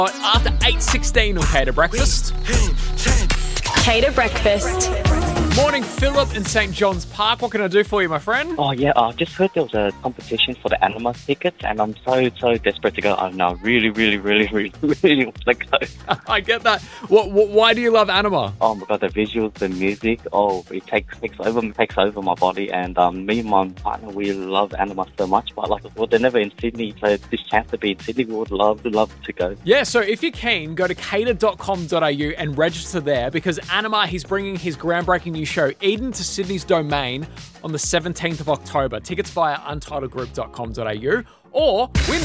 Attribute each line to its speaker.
Speaker 1: After 8:16 on Cater Breakfast.
Speaker 2: Cater Breakfast.
Speaker 1: Morning, Philip in St. John's Park. What can I do for you, my friend?
Speaker 3: Oh, yeah, I just heard there was a competition for the Anima tickets, and I'm so desperate to go. I now really want to go.
Speaker 1: I get that. Why do you love Anima?
Speaker 3: Oh, my God, the visuals, the music, it takes over my body, and me and my partner, we love Anima so much, but they're never in Sydney, so this chance to be in Sydney, we would love to go.
Speaker 1: Yeah, so if you're keen, go to cater.com.au and register there, because Anima, he's bringing his groundbreaking new show, Eden, to Sydney's Domain on the 17th of October. Tickets via untitledgroup.com.au or win